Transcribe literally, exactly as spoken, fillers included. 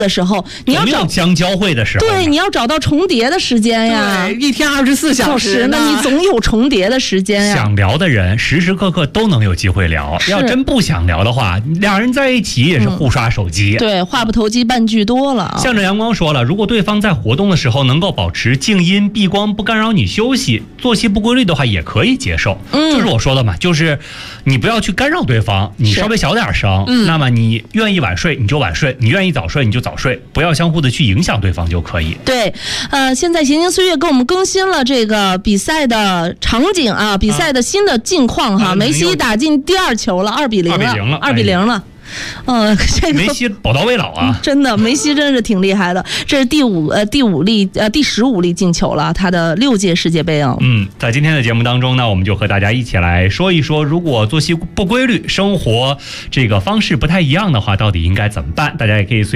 的时候，你要找相交汇的时候， 对，你要找到重叠的时间呀。 对，一天二十四小时呢，你总有重叠的时间呀。 想聊的人时时刻刻都能有机会聊，要真不想聊的话，两人在一起也是互刷手机。 嗯、对，话不投机半句多了。 向着阳光说了，如果对方在活动的时候能够保持静音、避光，不干扰你休息，作息不规律的话也可以接受。嗯，就是我说的嘛，就是你不要去干扰对方，你稍微小点声，嗯，那么你愿意晚睡你就晚睡，你愿意早睡你就早睡，不要相互的去影响对方就可以。 对，呃，现在闲情岁月给我们更新了这个比赛的场景啊，比赛的新的近况哈，啊、梅西打进第二球了，二比零了， 二比零了， 二比零了。嗯，这个梅西宝刀未老啊， 真的，梅西真是挺厉害的。这是第五呃第五粒呃第十五粒进球了，他的六届世界杯啊。 嗯，在今天的节目当中呢，我们就和大家一起来说一说，如果作息不规律，生活这个方式不太一样的话，到底应该怎么办？大家也可以随